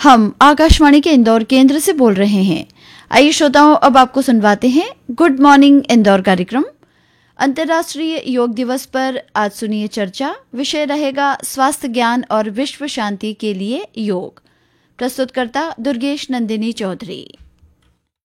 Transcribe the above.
हम आकाशवाणी के इंदौर केंद्र से बोल रहे हैं। आइए श्रोताओं, अब आपको सुनवाते हैं गुड मॉर्निंग इंदौर कार्यक्रम। अंतर्राष्ट्रीय योग दिवस पर आज सुनिए चर्चा। विषय रहेगा स्वास्थ्य ज्ञान और विश्व शांति के लिए योग। प्रस्तुतकर्ता दुर्गेश नंदिनी चौधरी।